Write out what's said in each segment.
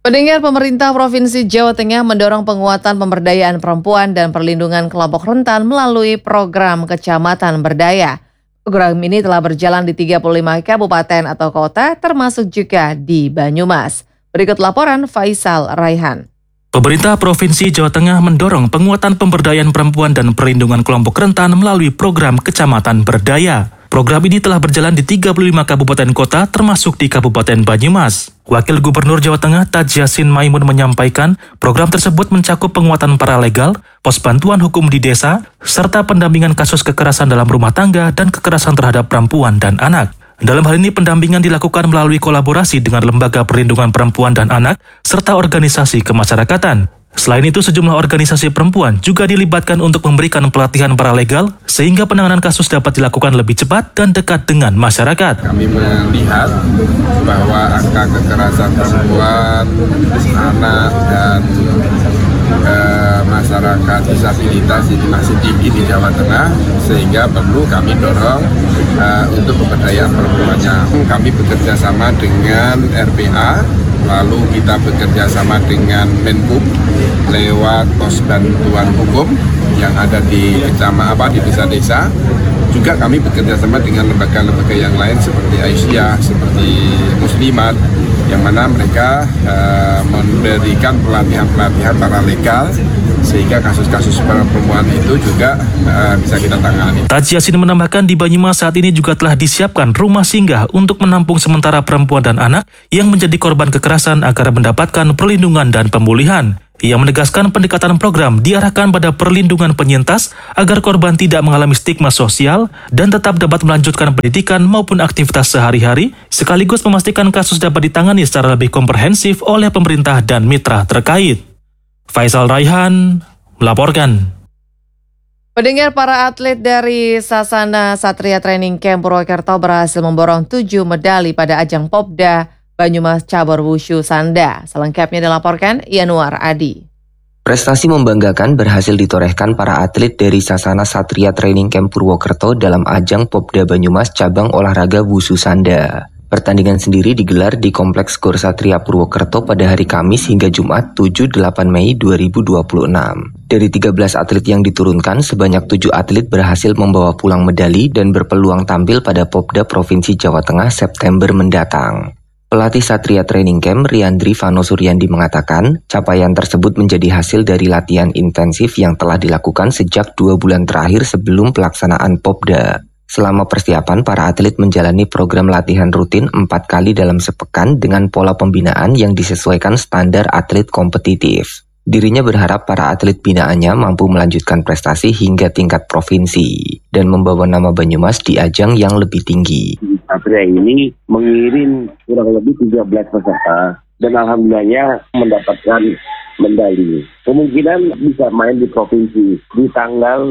Pendengar, pemerintah Provinsi Jawa Tengah mendorong penguatan pemberdayaan perempuan dan perlindungan kelompok rentan melalui program Kecamatan Berdaya. Program ini telah berjalan di 35 kabupaten atau kota, termasuk juga di Banyumas. Berikut laporan Faisal Raihan. Pemerintah Provinsi Jawa Tengah mendorong penguatan pemberdayaan perempuan dan perlindungan kelompok rentan melalui program Kecamatan Berdaya. Program ini telah berjalan di 35 kabupaten kota termasuk di Kabupaten Banyumas. Wakil Gubernur Jawa Tengah Taj Yassin Maimun menyampaikan program tersebut mencakup penguatan paralegal, pos bantuan hukum di desa, serta pendampingan kasus kekerasan dalam rumah tangga dan kekerasan terhadap perempuan dan anak. Dalam hal ini pendampingan dilakukan melalui kolaborasi dengan Lembaga Perlindungan Perempuan dan Anak serta organisasi kemasyarakatan. Selain itu, sejumlah organisasi perempuan juga dilibatkan untuk memberikan pelatihan paralegal sehingga penanganan kasus dapat dilakukan lebih cepat dan dekat dengan masyarakat. Kami melihat bahwa angka kekerasan perempuan, anak, dan masyarakat disabilitas ini masih tinggi di Jawa Tengah, sehingga perlu kami dorong untuk pemberdayaan perempuannya. Kami bekerja sama dengan RPA, lalu kita bekerja sama dengan Menhub lewat pos bantuan hukum yang ada di di desa-desa. Juga kami bekerja sama dengan lembaga-lembaga yang lain seperti Aisyah, seperti Muslimat, yang mana mereka memberikan pelatihan paralegal sehingga kasus-kasus perempuan itu juga bisa kita tangani. Taj Yassin menambahkan di Banyumas saat ini juga telah disiapkan rumah singgah untuk menampung sementara perempuan dan anak yang menjadi korban kekerasan agar mendapatkan perlindungan dan pemulihan. Ia menegaskan pendekatan program diarahkan pada perlindungan penyintas agar korban tidak mengalami stigma sosial dan tetap dapat melanjutkan pendidikan maupun aktivitas sehari-hari, sekaligus memastikan kasus dapat ditangani secara lebih komprehensif oleh pemerintah dan mitra terkait. Faisal Raihan melaporkan. Pendengar, para atlet dari Sasana Satria Training Camp Purwokerto berhasil memborong 7 medali pada ajang Popda Banyumas Cabur Wushu Sanda. Selengkapnya dilaporkan Yanuar Adi. Prestasi membanggakan berhasil ditorehkan para atlet dari Sasana Satria Training Camp Purwokerto dalam ajang Popda Banyumas cabang olahraga Wushu Sanda. Pertandingan sendiri digelar di Kompleks Gor Satria Purwokerto pada hari Kamis hingga Jumat 7-8 Mei 2026. Dari 13 atlet yang diturunkan, sebanyak 7 atlet berhasil membawa pulang medali dan berpeluang tampil pada Popda Provinsi Jawa Tengah September mendatang. Pelatih Satria Training Camp Riandri Vano Suryandi mengatakan, capaian tersebut menjadi hasil dari latihan intensif yang telah dilakukan sejak 2 bulan terakhir sebelum pelaksanaan Popda. Selama persiapan, para atlet menjalani program latihan rutin 4 kali dalam sepekan dengan pola pembinaan yang disesuaikan standar atlet kompetitif. Dirinya berharap para atlet binaannya mampu melanjutkan prestasi hingga tingkat provinsi dan membawa nama Banyumas di ajang yang lebih tinggi. Satria ini mengirim kurang lebih 13 peserta dan alhamdulillahnya mendapatkan medali. Kemungkinan bisa main di provinsi di tanggal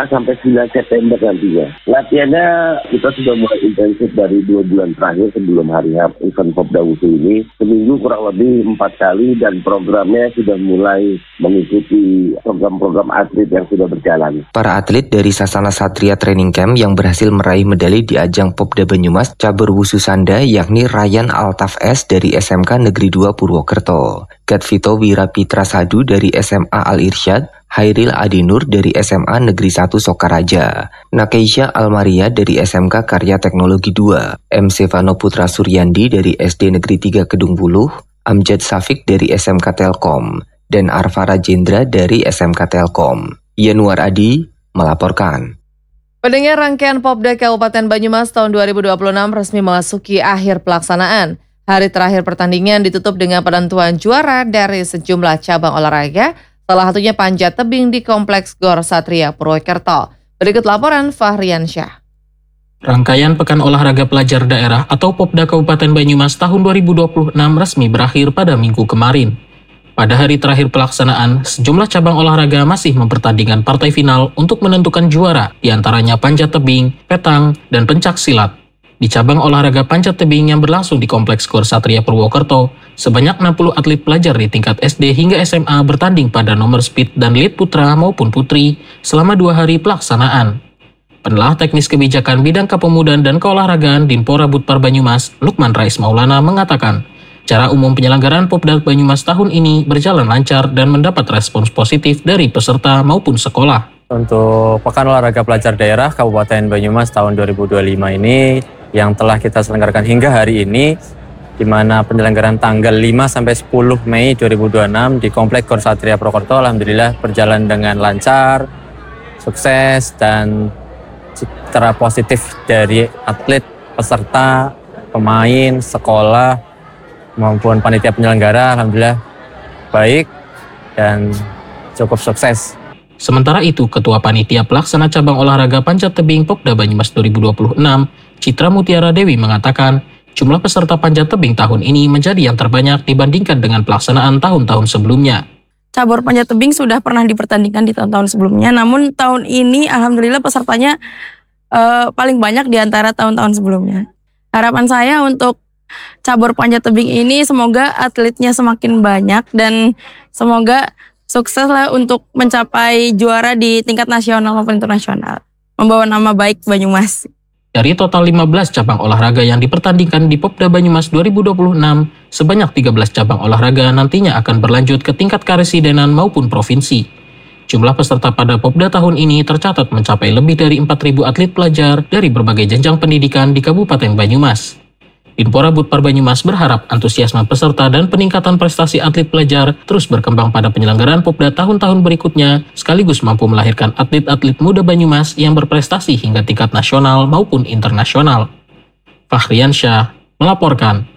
5-9 September nantinya. Latihannya kita sudah mulai intensif dari 2 bulan terakhir sebelum hari event Popda Wushu ini. Seminggu kurang lebih 4 kali dan programnya sudah mulai mengikuti program-program atlet yang sudah berjalan. Para atlet dari Sasana Satria Training Camp yang berhasil meraih medali di ajang Popda Banyumas Cabur Wushu Sanda yakni Ryan Altaf S dari SMK Negeri 2 Purwokerto, Gatvito Wirapitra Sadu dari SMA Al-Irsyad, Hairil Adinur dari SMA Negeri 1 Sokaraja, Nakeisha Almaria dari SMK Karya Teknologi 2, M. Sevano Putra Suryandi dari SD Negeri 3 Kedung Buluh, Amjad Safik dari SMK Telkom, dan Arfara Jendra dari SMK Telkom. Yanuar Adi melaporkan. Pendengar, rangkaian Popda Kabupaten Banyumas tahun 2026 resmi memasuki akhir pelaksanaan. Hari terakhir pertandingan ditutup dengan penentuan juara dari sejumlah cabang olahraga, salah satunya panjat tebing di Kompleks Gor Satria Purwokerto. Berikut laporan Fahrian Syah. Rangkaian Pekan Olahraga Pelajar Daerah atau Popda Kabupaten Banyumas tahun 2026 resmi berakhir pada Minggu kemarin. Pada hari terakhir pelaksanaan, sejumlah cabang olahraga masih mempertandingkan partai final untuk menentukan juara, diantaranya panjat tebing, petang, dan pencak silat. Di cabang olahraga panjat tebing yang berlangsung di Kompleks Gor Satria Purwokerto, sebanyak 60 atlet pelajar di tingkat SD hingga SMA bertanding pada nomor speed dan lead putra maupun putri selama 2 hari pelaksanaan. Penelah teknis kebijakan bidang kepemudaan dan keolahragaan Dinpora Butpar Banyumas, Lukman Rais Maulana mengatakan, Secara umum penyelenggaraan Popda Banyumas tahun ini berjalan lancar dan mendapat respons positif dari peserta maupun sekolah. Untuk Pekan Olahraga Pelajar Daerah Kabupaten Banyumas tahun 2025 ini yang telah kita selenggarakan hingga hari ini, di mana penyelenggaraan tanggal 5 sampai 10 Mei 2026 di Komplek Gor Satria Purwokerto alhamdulillah berjalan dengan lancar, sukses, dan citra positif dari atlet, peserta, pemain, sekolah maupun panitia penyelenggara alhamdulillah baik dan cukup sukses. Sementara itu, Ketua Panitia Pelaksana Cabang Olahraga Panjat Tebing Popda Banyumas 2026, Citra Mutiara Dewi mengatakan, jumlah peserta panjat tebing tahun ini menjadi yang terbanyak dibandingkan dengan pelaksanaan tahun-tahun sebelumnya. Cabur panjat tebing sudah pernah dipertandingkan di tahun-tahun sebelumnya, namun tahun ini alhamdulillah pesertanya paling banyak di antara tahun-tahun sebelumnya. Harapan saya untuk cabur panjat tebing ini semoga atletnya semakin banyak dan semoga sukses lah untuk mencapai juara di tingkat nasional maupun internasional. Membawa nama baik Banyumas. Dari total 15 cabang olahraga yang dipertandingkan di Popda Banyumas 2026, sebanyak 13 cabang olahraga nantinya akan berlanjut ke tingkat karesidenan maupun provinsi. Jumlah peserta pada Popda tahun ini tercatat mencapai lebih dari 4.000 atlet pelajar dari berbagai jenjang pendidikan di Kabupaten Banyumas. Dinpora Budpar Banyumas berharap antusiasme peserta dan peningkatan prestasi atlet pelajar terus berkembang pada penyelenggaraan Popda tahun-tahun berikutnya, sekaligus mampu melahirkan atlet-atlet muda Banyumas yang berprestasi hingga tingkat nasional maupun internasional. Fahriansyah melaporkan.